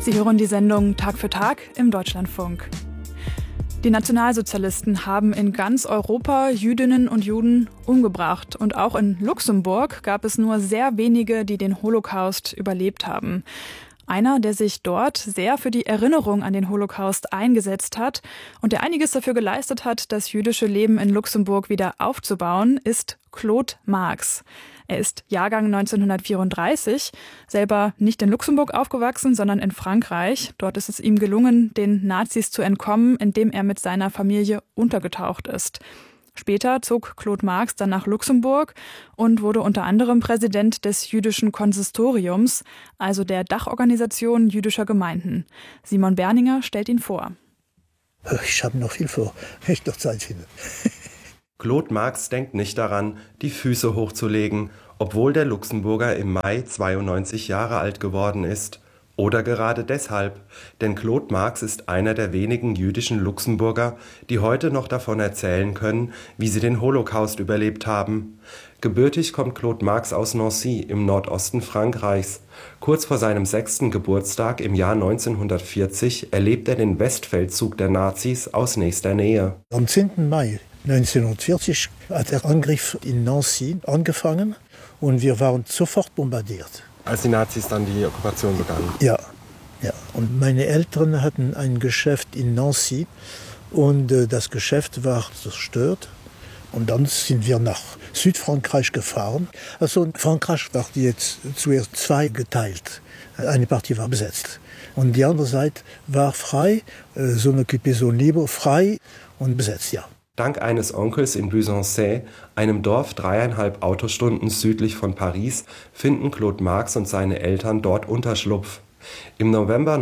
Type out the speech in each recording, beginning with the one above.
Sie hören die Sendung Tag für Tag im Deutschlandfunk. Die Nationalsozialisten haben in ganz Europa Jüdinnen und Juden umgebracht. Und auch in Luxemburg gab es nur sehr wenige, die den Holocaust überlebt haben. Einer, der sich dort sehr für die Erinnerung an den Holocaust eingesetzt hat und der einiges dafür geleistet hat, das jüdische Leben in Luxemburg wieder aufzubauen, ist Claude Marx. Er ist Jahrgang 1934, selber nicht in Luxemburg aufgewachsen, sondern in Frankreich. Dort ist es ihm gelungen, den Nazis zu entkommen, indem er mit seiner Familie untergetaucht ist. Später zog Claude Marx dann nach Luxemburg und wurde unter anderem Präsident des jüdischen Konsistoriums, also der Dachorganisation jüdischer Gemeinden. Simon Berninger stellt ihn vor. Ich habe noch viel vor, wenn ich noch Zeit finde. Claude Marx denkt nicht daran, die Füße hochzulegen, obwohl der Luxemburger im Mai 92 Jahre alt geworden ist. Oder gerade deshalb, denn Claude Marx ist einer der wenigen jüdischen Luxemburger, die heute noch davon erzählen können, wie sie den Holocaust überlebt haben. Gebürtig kommt Claude Marx aus Nancy im Nordosten Frankreichs. Kurz vor seinem 6. Geburtstag im Jahr 1940 erlebt er den Westfeldzug der Nazis aus nächster Nähe. Am 10. Mai 1940 hat der Angriff in Nancy angefangen und wir waren sofort bombardiert. Als die Nazis dann die Okkupation begannen? Ja. Und meine Eltern hatten ein Geschäft in Nancy und das Geschäft war zerstört. Und dann sind wir nach Südfrankreich gefahren. Also Frankreich war jetzt zuerst zweigeteilt. Eine Partie war besetzt. Und die andere Seite war frei, zone occupée, zone libre, frei und besetzt, ja. Dank eines Onkels in Busançais, einem Dorf 3,5 Autostunden südlich von Paris, finden Claude Marx und seine Eltern dort Unterschlupf. Im November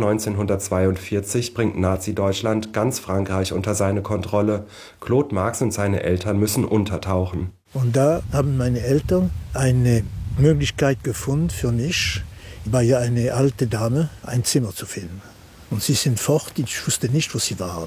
1942 bringt Nazi-Deutschland ganz Frankreich unter seine Kontrolle. Claude Marx und seine Eltern müssen untertauchen. Und da haben meine Eltern eine Möglichkeit gefunden für mich, bei einer alten Dame ein Zimmer zu finden. Und sie sind fort, ich wusste nicht, wo sie waren.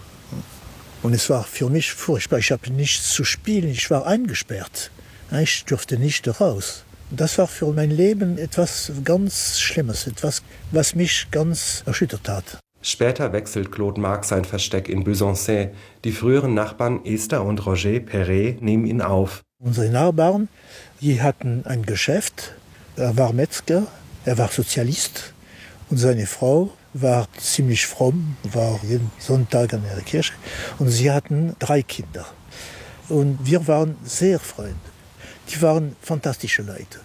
Und es war für mich furchtbar. Ich habe nichts zu spielen, ich war eingesperrt. Ich durfte nicht raus. Das war für mein Leben etwas ganz Schlimmes, etwas, was mich ganz erschüttert hat. Später wechselt Claude Marx sein Versteck in Busançais. Die früheren Nachbarn Esther und Roger Perret nehmen ihn auf. Unsere Nachbarn, die hatten ein Geschäft. Er war Metzger, er war Sozialist und seine Frau war ziemlich fromm, war jeden Sonntag an der Kirche. Und sie hatten 3 Kinder. Und wir waren sehr Freunde. Die waren fantastische Leute.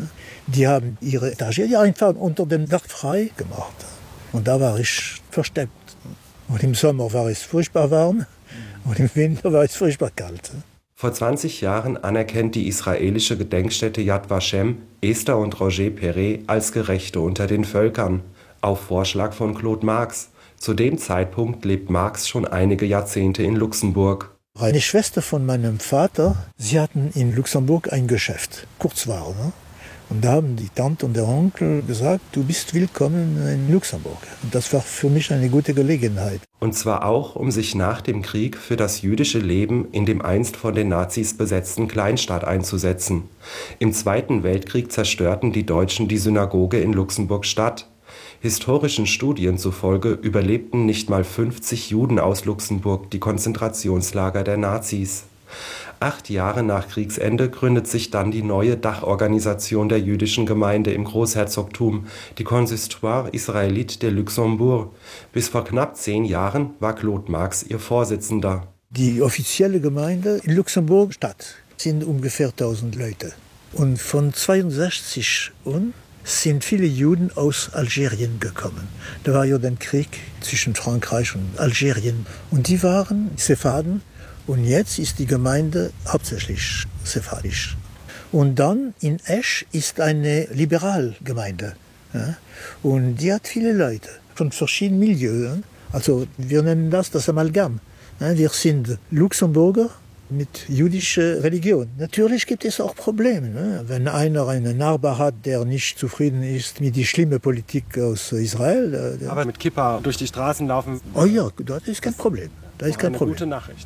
Die haben ihre Etage einfach unter dem Dach frei gemacht. Und da war ich versteckt. Und im Sommer war es furchtbar warm und im Winter war es furchtbar kalt. Vor 20 Jahren anerkennt die israelische Gedenkstätte Yad Vashem Esther und Roger Perret als Gerechte unter den Völkern. Auf Vorschlag von Claude Marx. Zu dem Zeitpunkt lebt Marx schon einige Jahrzehnte in Luxemburg. Eine Schwester von meinem Vater, sie hatten in Luxemburg ein Geschäft, Kurzware. Ne? Und da haben die Tante und der Onkel gesagt, du bist willkommen in Luxemburg. Und das war für mich eine gute Gelegenheit. Und zwar auch, um sich nach dem Krieg für das jüdische Leben in dem einst von den Nazis besetzten Kleinstaat einzusetzen. Im Zweiten Weltkrieg zerstörten die Deutschen die Synagoge in Luxemburg-Stadt. Historischen Studien zufolge überlebten nicht mal 50 Juden aus Luxemburg die Konzentrationslager der Nazis. 8 Jahre nach Kriegsende gründet sich dann die neue Dachorganisation der jüdischen Gemeinde im Großherzogtum, die Consistoire Israélite de Luxembourg. Bis vor knapp 10 Jahren war Claude Marx ihr Vorsitzender. Die offizielle Gemeinde in Luxemburg-Stadt sind ungefähr 1000 Leute. Und von 62 an sind viele Juden aus Algerien gekommen. Da war ja der Krieg zwischen Frankreich und Algerien. Und die waren Sepharden. Und jetzt ist die Gemeinde hauptsächlich sephardisch. Und dann in Esch ist eine Liberalgemeinde. Ja? Und die hat viele Leute von verschiedenen Milieus. Also wir nennen das Amalgam. Ja? Wir sind Luxemburger mit jüdischer Religion. Natürlich gibt es auch Probleme. Ne? Wenn einer einen Nachbar hat, der nicht zufrieden ist mit der schlimmen Politik aus Israel. Aber mit Kippa durch die Straßen laufen. Oh ja, das ist kein Problem. Das ist kein eine Problem. Gute Nachricht.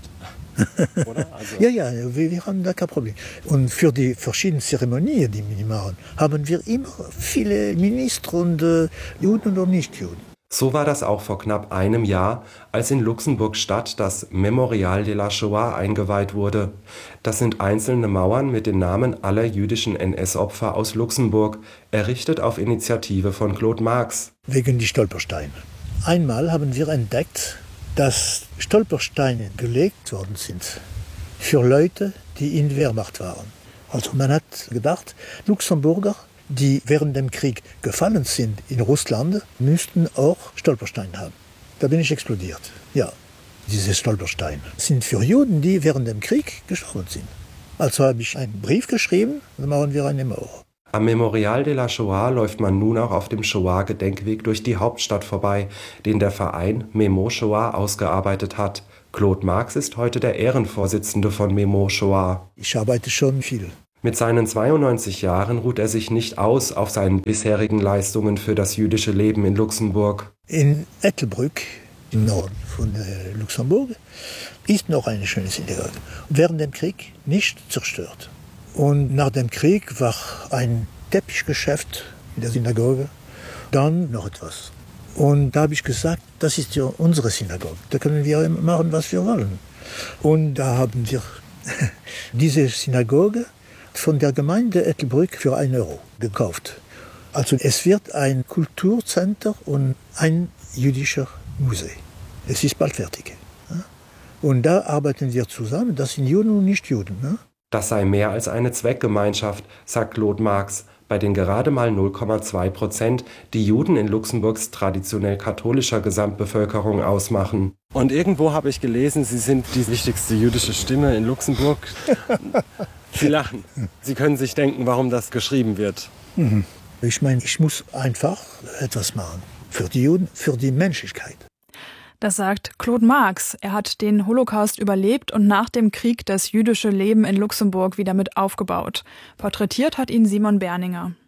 Oder? Also Ja, wir haben da kein Problem. Und für die verschiedenen Zeremonien, die wir machen, haben wir immer viele Minister und Juden oder Nicht-Juden. So war das auch vor knapp einem Jahr, als in Luxemburg-Stadt das Memorial de la Shoah eingeweiht wurde. Das sind einzelne Mauern mit den Namen aller jüdischen NS-Opfer aus Luxemburg, errichtet auf Initiative von Claude Marx. Wegen die Stolpersteine. Einmal haben wir entdeckt, dass Stolpersteine gelegt worden sind für Leute, die in der Wehrmacht waren. Also man hat gedacht, Luxemburger, die während dem Krieg gefallen sind in Russland, müssten auch Stolpersteine haben. Da bin ich explodiert. Ja, diese Stolpersteine sind für Juden, die während dem Krieg gestorben sind. Also habe ich einen Brief geschrieben, dann machen wir eine Mauer. Am Memorial de la Shoah läuft man nun auch auf dem Shoah-Gedenkweg durch die Hauptstadt vorbei, den der Verein Memo Shoah ausgearbeitet hat. Claude Marx ist heute der Ehrenvorsitzende von Memo Shoah. Ich arbeite schon viel. Mit seinen 92 Jahren ruht er sich nicht aus auf seinen bisherigen Leistungen für das jüdische Leben in Luxemburg. In Ettelbrück, im Norden von Luxemburg, ist noch eine schöne Synagoge. Während dem Krieg nicht zerstört. Und nach dem Krieg war ein Teppichgeschäft in der Synagoge, dann noch etwas. Und da habe ich gesagt, das ist ja unsere Synagoge, da können wir machen, was wir wollen. Und da haben wir diese Synagoge von der Gemeinde Ettelbrück für 1 Euro gekauft. Also es wird ein Kulturcenter und ein jüdischer Museum. Es ist bald fertig. Und da arbeiten wir zusammen, das sind Juden und Nicht-Juden. Das sei mehr als eine Zweckgemeinschaft, sagt Claude Marx, bei den gerade mal 0,2%, die Juden in Luxemburgs traditionell katholischer Gesamtbevölkerung ausmachen. Und irgendwo habe ich gelesen, Sie sind die wichtigste jüdische Stimme in Luxemburg. Sie lachen. Sie können sich denken, warum das geschrieben wird. Ich meine, ich muss einfach etwas machen. Für die Juden, für die Menschlichkeit. Das sagt Claude Marx. Er hat den Holocaust überlebt und nach dem Krieg das jüdische Leben in Luxemburg wieder mit aufgebaut. Porträtiert hat ihn Simon Berninger.